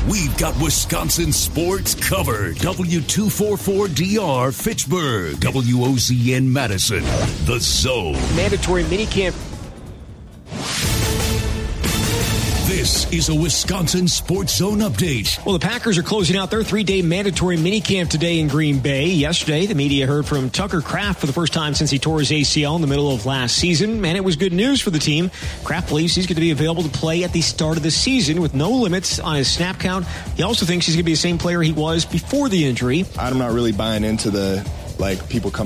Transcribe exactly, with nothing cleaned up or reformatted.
We've got Wisconsin sports covered. W two forty-four D R Fitchburg. W O Z N Madison. The Zone. Mandatory minicamp. This is a Wisconsin Sports Zone update. Well, the Packers are closing out their three-day mandatory minicamp today in Green Bay. Yesterday, the media heard from Tucker Kraft for the first time since he tore his A C L in the middle of last season, and it was good news for the team. Kraft believes he's going to be available to play at the start of the season with no limits on his snap count. He also thinks he's going to be the same player he was before the injury. I'm not really buying into the, like, people coming